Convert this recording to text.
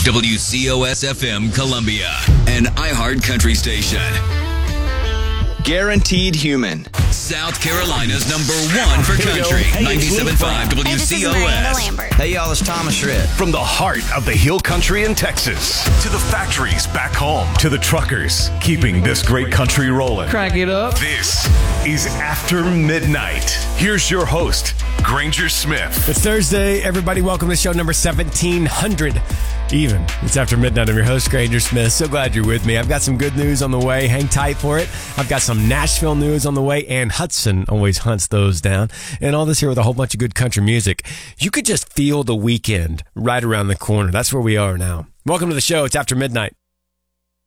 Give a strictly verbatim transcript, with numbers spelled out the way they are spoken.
W C O S F M Columbia, an iHeart Country station. Guaranteed Human. South Carolina's number one for country. Hey, ninety-seven point five W Hey, this C is O Miranda S. Lambert. Hey, y'all, it's Thomas Rhett. From the heart of the Hill Country in Texas to the factories back home to the truckers keeping this great country rolling. Crank it up. This is After Midnight. Here's your host, Granger Smith. It's Thursday, everybody. Welcome to show number seventeen hundred. Even. It's After Midnight. I'm your host, Granger Smith. So glad you're with me. I've got some good news on the way. Hang tight for it. I've got some Nashville news on the way, and Hudson always hunts those down. And all this here with a whole bunch of good country music. You could just feel the weekend right around the corner. That's where we are now. Welcome to the show. It's After Midnight.